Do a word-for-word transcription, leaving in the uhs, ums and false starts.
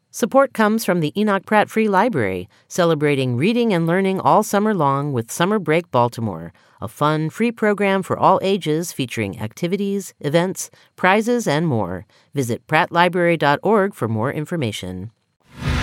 Support comes from the Enoch Pratt Free Library, celebrating reading and learning all summer long with Summer Break Baltimore, a fun, free program for all ages featuring activities, events, prizes, and more. Visit pratt library dot org for more information.